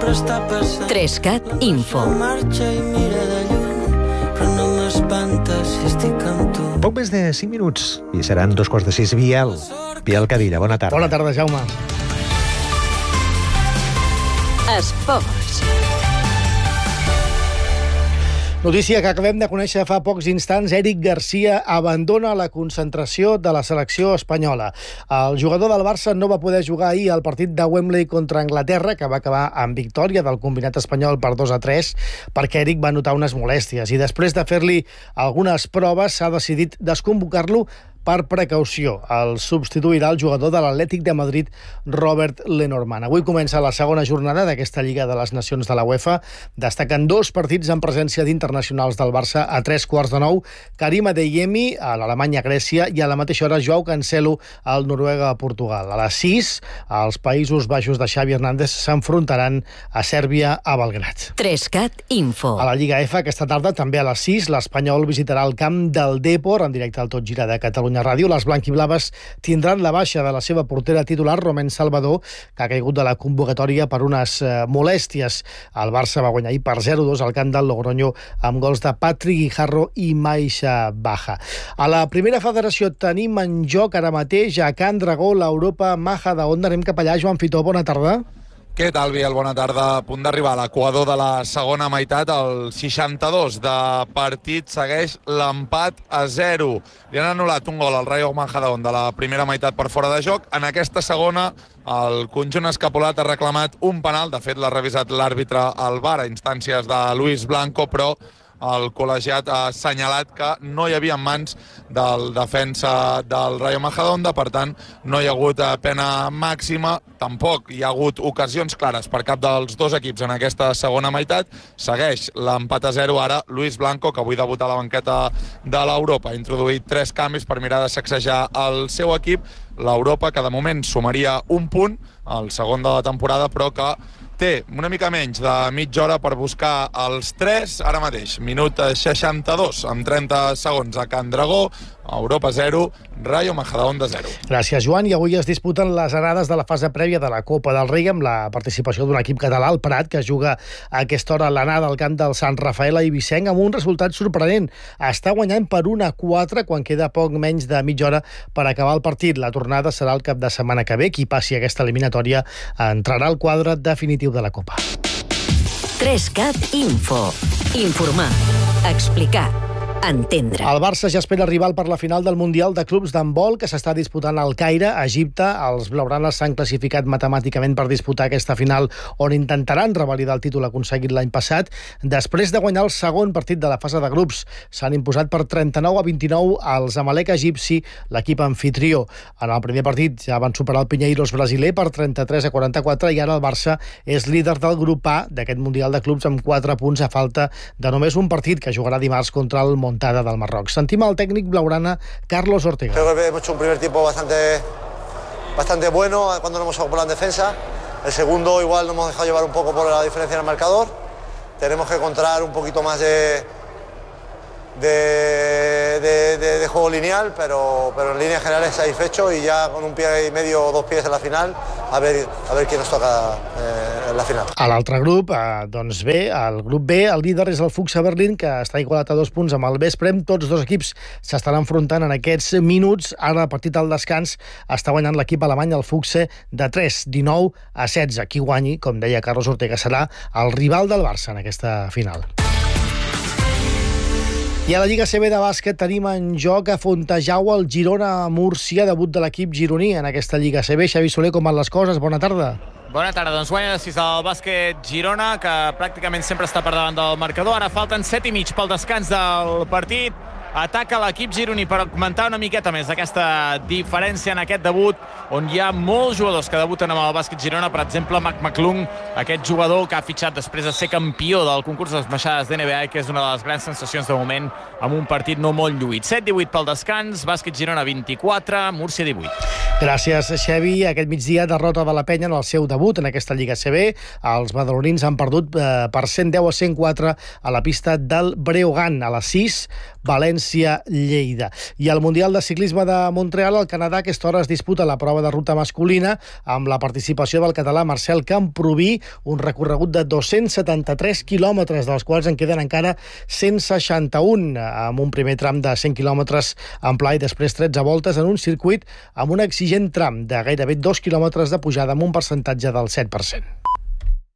3CAT Info. Poc més de 5 minuts i seran 2:15. Biel Cadilla, bona tarda. Bona tarda, Jaume. Esports. Notícia que acabem de conèixer fa pocs instants. Eric Garcia abandona la concentració de la selecció espanyola. El jugador del Barça no va poder jugar ahir al partit de Wembley contra Anglaterra, que va acabar amb victòria del combinat espanyol per 2-3, perquè Eric va notar unes molèsties. I després de fer-li algunes proves, s'ha decidit desconvocar-lo per precaució. El substituirà el jugador de l'Atlètic de Madrid, Robert Lenormand. Avui comença la segona jornada d'aquesta Lliga de les Nacions de la UEFA. Destaquen 2 partits en presència d'internacionals del Barça a 8:45. Karim Adeyemi a l'Alemanya-Grècia i a la mateixa hora Joao Cancelo al Noruega-Portugal. A les 6, els Països Baixos de Xavi Hernández s'enfrontaran a Sèrbia a Belgrat. 3CAT Info. A la Lliga F, aquesta tarda, també a les 6, l'Espanyol visitarà el camp del Depor en directe al Tot Gira de Catalunya Ràdio. Les blanquiblaves tindran la baixa de la seva portera titular, Romain Salvador, que ha caigut de la convocatòria per unes molèsties. El Barça va guanyar ahir per 0-2 al camp del Logroño amb gols de Patrick Guijarro i Maisha Baja. A la primera federació tenim en joc ara mateix a Can Dragó, l'Europa Majadahonda. Anem cap allà, Joan Fitó, bona tarda. Què tal, Biel? Bona tarda. A punt d'arribar a l'equador de la segona meitat. El 62 de partit segueix l'empat a 0. Li han anul·lat un gol al Rayo Majadahonda de la primera meitat per fora de joc. En aquesta segona, el conjunt escapolat ha reclamat un penal. De fet, l'ha revisat l'àrbitre al VAR a instàncies de Luis Blanco, però el col·legiat ha assenyalat que no hi havia en mans del defensa del Rayo Majadahonda, per tant, no hi ha hagut pena màxima, tampoc hi ha hagut ocasions clares per cap dels dos equips en aquesta segona meitat. Segueix l'empat a 0 ara Luis Blanco, que avui debuta a la banqueta de l'Europa. Ha introduït 3 canvis per mirar de sacsejar el seu equip. L'Europa, que de moment sumaria un punt, el segon de la temporada, però que té una mica menys de mitja hora per buscar els 3, ara mateix. Minut 62, amb 30 segons a Can Dragó, Europa 0, Rayo Majadahonda 0. Gràcies, Joan. I avui es disputen les anades de la fase prèvia de la Copa del Rei amb la participació d'un equip català, el Prat, que juga a aquesta hora l'anada al camp del Sant Rafael a Eivissenc amb un resultat sorprenent. Està guanyant per 1-4 quan queda poc menys de mitja hora per acabar el partit. La tornada serà el cap de setmana que ve. Qui passi aquesta eliminatòria entrarà al quadre definitiu de la Copa. 3CAT Info. Informar. Explicar. Entendre. El Barça ja espera rival per la final del Mundial de Clubs d'handbol que s'està disputant al Caire, a Egipte. Els blaugranes s'han classificat matemàticament per disputar aquesta final on intentaran revalidar el títol aconseguit l'any passat. Després de guanyar el segon partit de la fase de grups, s'han imposat per 39-29 als Zamalek egipci, l'equip anfitrió. En el primer partit ja van superar el Pinheiros brasiler per 33-44 i ara el Barça és líder del grup A d'aquest Mundial de Clubs amb 4 punts a falta de només un partit que jugarà dimarts contra el Montada del Marroc. Sentim al tècnic blaugrana Carlos Ortega. Creo que hemos hecho un primer tiempo bastante bueno cuando nos hemos ocupado en defensa. El segundo igual nos hemos dejado llevar un poco por la diferencia en el marcador. Tenemos que encontrar un poquito más de juego lineal, pero en líneas generales satisfecho y ya con un pie y medio o 2 pies en la final, a ver quién nos toca en la final. A l'altre grup, doncs bé, el grup B, el líder és el Fuchs Berlín, que està igualat a 2 punts amb el Vesprem. Tots dos equips s'estan enfrontant en aquests minuts. Ara, a partir del descans, està guanyant l'equip alemany, el Fuchs, de 19-16. Qui guanyi, com deia Carlos Ortega, serà el rival del Barça en aquesta final. I a la Lliga CB de bàsquet tenim en joc a Fontejau el Girona-Múrcia, debut de l'equip gironí en aquesta Lliga CB. Xavi Soler, com van les coses? Bona tarda. Bona tarda, doncs guanya de 6 del bàsquet Girona, que pràcticament sempre està per davant del marcador. Ara falten 7 i mig pel descans del partit. Ataca l'equip gironí per augmentar una miqueta més aquesta diferència en aquest debut, on hi ha molts jugadors que debuten amb el bàsquet Girona. Per exemple, Mac McClung, aquest jugador que ha fitxat després de ser campió del concurs de les baixades d'NBA i que és una de les grans sensacions de moment amb un partit no molt lluït. 7-18 pel descans, bàsquet Girona 24, Múrcia 18. Gràcies, Xavi. Aquest migdia, derrota de la Penya en el seu debut en aquesta Lliga CB. Els badalonins han perdut per 110-104 a la pista del Breogán. A les 6, València-Lleida. I al Mundial de Ciclisme de Montreal, al Canadà, a aquesta hora es disputa la prova de ruta masculina amb la participació del català Marcel Camprubí, un recorregut de 273 quilòmetres, dels quals en queden encara 161, amb un primer tram de 100 quilòmetres en pla i després 13 voltes en un circuit amb un exigent tram de gairebé 2 quilòmetres de pujada amb un percentatge del 7%.